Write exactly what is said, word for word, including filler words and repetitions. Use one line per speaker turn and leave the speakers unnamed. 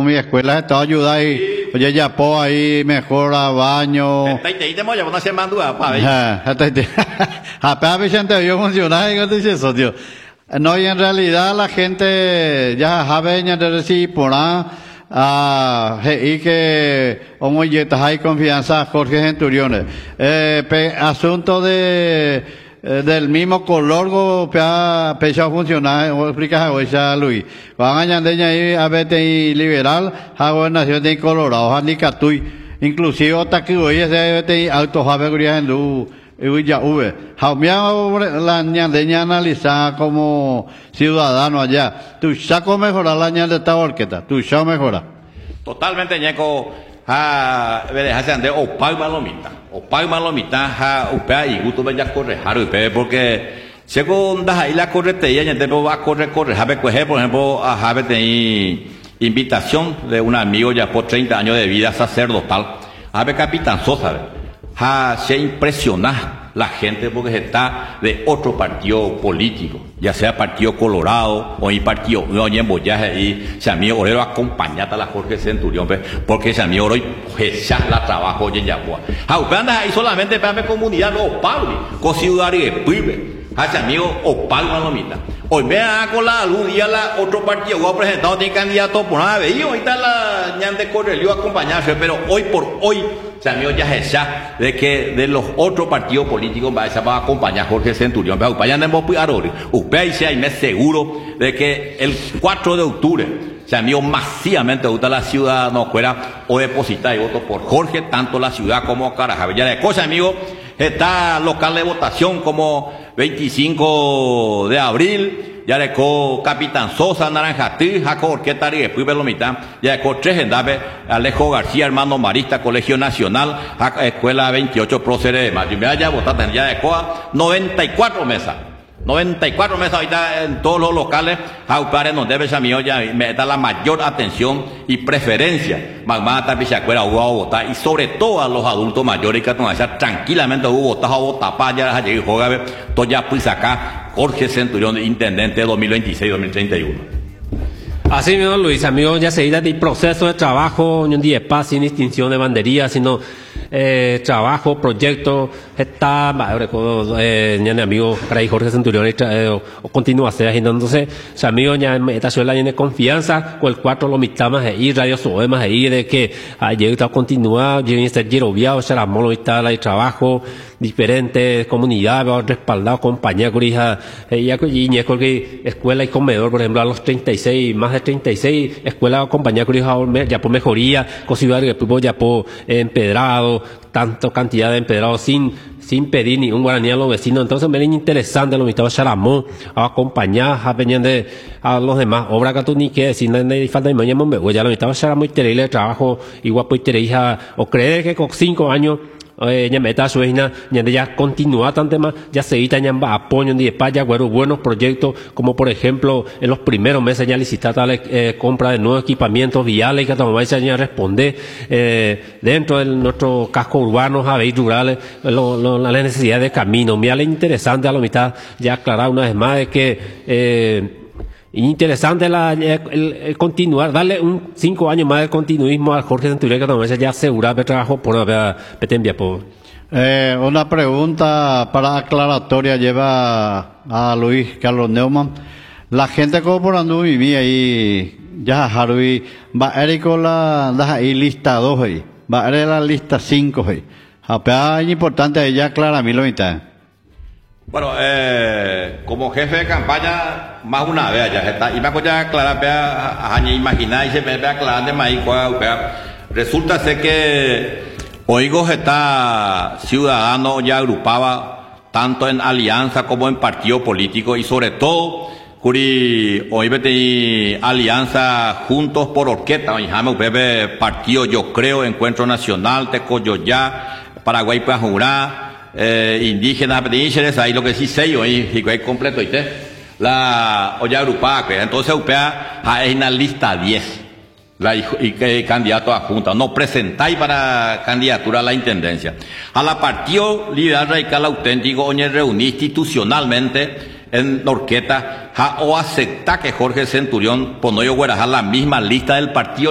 con mi escuela, está ayuda y, oye, ya po ahí, mejora baño.
Está y te dice, moya, no se mandó a pa,
Apenas Vicente, yo funciona y no dice eso, tío. No, y en realidad la gente ya sabe, ya de decir, por ahí, ah, y que, como ya hay confianza, Jorge Centuriones. Eh, pe, asunto de, eh, del mismo color, go, pea, pecha funcionar, o explica, o ya, Luis. Van a añadir ahí, a ver, liberal, a gobernación de Colorado, handicatui. Inclusive, hasta que hoy ese, te, auto, jabe, en lu, y ya, V. Jaumia, la ñandeña analizada como ciudadano allá. Tu saco mejorar la ñande de esta orquesta. Tu saco mejora.
Totalmente, ñeco. Ha, dejarse andar, o pago malomita. O pago malomita, ha, upea, y gusto bella correjar, upea, porque, según das ahí la correteía, ñande va a correr, correr. Jabe, por ejemplo, a Jabe tenía invitación de un amigo ya por treinta años de vida sacerdotal. Jabe Capitán Sosa, ha, se impresiona la gente porque se está de otro partido político, ya sea Partido Colorado o un partido, no hay embollaje y se amigo Orero acompañata a la Jorge Centurión, porque se amigo hoy ya la trabajo en Yapoa. Ha, anda ahí solamente para comunidad, no, Pablo, con ciudad y pibe. Hace amigo o pago la mitad. Hoy me hago la algún día la otro partido voy a presentar tiene candidato por nada y hoy está la ñande Correlio acompañarse, pero hoy por hoy se amigo ya es ya de que de los otros partidos políticos va a acompañar Jorge Centurión, va a acompañar en Bopiarori. Usted y me seguro de que el cuatro de octubre se amigo masivamente gusta la ciudad no fuera o depositar y voto por Jorge, tanto la ciudad como Carajave. Ya de cosa, amigo, está local de votación como veinticinco de abril, ya de co Capitán Sosa, Naranjatí, Jaco Orqueta y después Belomita, ya de co tres Gendabe, Alejo García, Hermano Marista, Colegio Nacional, Jaco, Escuela veintiocho, Procede de Mayo. Me vaya a votar, ya de coa noventa y cuatro mesas. noventa y cuatro meses ahorita en todos los locales, Jaupare nos debe esa ya me da la mayor atención y preferencia. Magma Tapichacuera hubo a votar y sobre todo a los adultos mayores que no tranquilamente hubo votado a votar para allá, allá y juega, todo ya pues acá, Jorge Centurión, intendente dos mil veintiséis dos mil treinta y uno.
Así mismo, Luis, amigo, ya se el proceso de trabajo, no de paz, sin distinción de bandería, sino eh, trabajo, proyecto, está, eh, mi amigo, para Jorge Centurión, eh, o, o continúa a ser agenda. Entonces, su amigo, ya esta suela tiene confianza, con el cuatro lo mitad más ahí, radio soe más ahí, de que ayer está continuado, llega a ser giroviado, será mono y tal, hay trabajo, diferentes comunidades, respaldado, compañía, corija, ya que escuela y comedor, por ejemplo, a los treinta y seis, más de treinta y seis, escuela, compañía, corija, ya por mejoría, cosibar, ya por empedrado, tanto cantidad de empedrados sin, sin pedir ni un guaraní a los vecinos. Entonces me viene interesante lo mitad de Charamón, a acompañar, a venir de, a los demás, obra que tú ni que decir, no hay falta de mañana, ya lo mitad de Charamón y terrible trabajo, igual pues hija, o creer que con cinco años, eh, ya meta su hija, ya ya continúa tanto más, ya se evita ya apoyo de España, bueno, buenos proyectos, como por ejemplo, en los primeros meses ya licitar la eh, compra de nuevos equipamientos viales que tomamos ya responder, eh, dentro de nuestro casco urbano, a ver, rurales, lo, lo, la necesidad de camino. Me es interesante a la mitad, ya aclarar una vez más de que, eh, interesante la, el, el, el continuar, darle un cinco años más de continuismo a Jorge Centurión, que también ya asegurar el trabajo por la Petembia.
Eh, una pregunta para aclaratoria lleva a Luis Carlos Neumann. La gente corporando vivía ahí, ya Harvey, va a ir con la, ahí lista dos ahí, va a ir la lista cinco ahí. Es importante ya aclarar mi lo mitad.
Bueno, eh, como jefe de campaña, más una vez ya está. Y me acuerdo aclarar, a imaginar y se me ve aclarar de maíz. Resulta ser que Oigo está ciudadano ya agrupaba tanto en alianza como en partido político y sobre todo, Curi, hoy vete alianza juntos por orquesta, hoy bebe partido, yo creo, Encuentro Nacional, Tecoyoyá, Paraguay Pajurá. Eh, indígenas, ahí lo que sí sé yo, y completo, ¿viste? La olla agrupada, entonces U P A es una lista diez, la y, y, y candidato a junta, no presentáis para candidatura a la intendencia. A la Partido Liberal Radical Auténtico, oye, reuní institucionalmente en Orqueta, o acepta que Jorge Centurión, por no yo la misma lista del partido